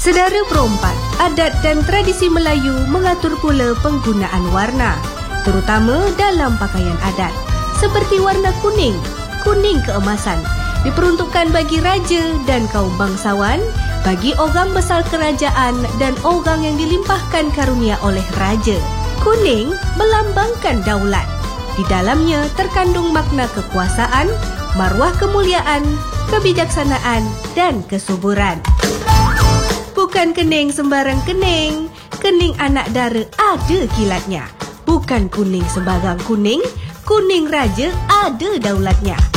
Sedara berompat, adat dan tradisi Melayu mengatur pula penggunaan warna, terutama dalam pakaian adat. Seperti warna kuning, kuning keemasan, diperuntukkan bagi raja dan kaum bangsawan, bagi orang besar kerajaan dan orang yang dilimpahkan karunia oleh raja. Kuning melambangkan daulat. Di dalamnya terkandung makna kekuasaan, maruah kemuliaan, kebijaksanaan dan kesuburan. Bukan kening sembarang kening. Kening anak dara ada kilatnya. Bukan kuning sembarang kuning. Kuning raja ada daulatnya.